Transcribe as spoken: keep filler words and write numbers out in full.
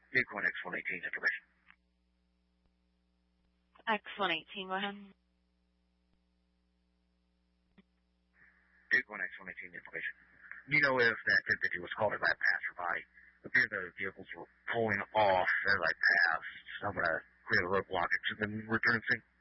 Acorn X one eighteen information. X one eighteen, go ahead. Acorn X one eighteen information. Do you know if that ten fifty was called by a passerby? It appears that the vehicles were pulling off as I passed. So I'm going to create a road blockage and then return sync.